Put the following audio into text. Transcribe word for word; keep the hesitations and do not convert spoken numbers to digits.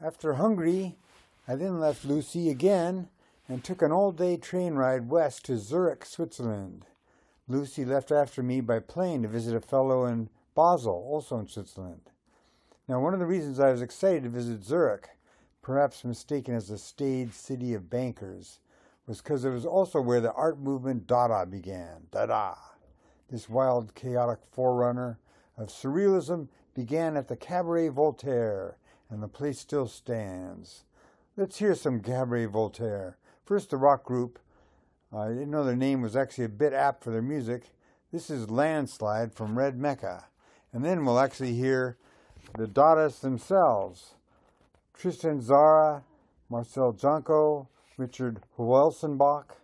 After Hungary, I then left Lucy again and took an all-day train ride west to Zurich, Switzerland. Lucy left after me by plane to visit a fellow in Basel, also in Switzerland. Now, one of the reasons I was excited to visit Zurich, perhaps mistaken as a staid city of bankers, was because it was also where the art movement Dada began. Dada. This wild, chaotic forerunner of surrealism began at the Cabaret Voltaire, and the place still stands. Let's hear some Cabaret Voltaire. First, the rock group. Uh, I didn't know their name was actually a bit apt for their music. This is Landslide from Red Mecca. And then we'll actually hear the Dadists themselves. Tristan Tzara, Marcel Janco, Richard Huelsenbach,